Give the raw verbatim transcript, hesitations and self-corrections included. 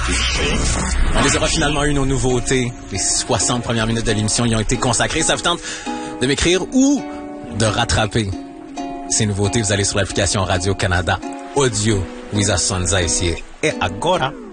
écouter. On les aura finalement eu, nos nouveautés. Les soixante premières minutes de l'émission y ont été consacrées. Ça vous tente de m'écrire ou de rattraper ces nouveautés? Vous allez sur l'application Radio-Canada Audio. Luisa Sonza ici. Et agora...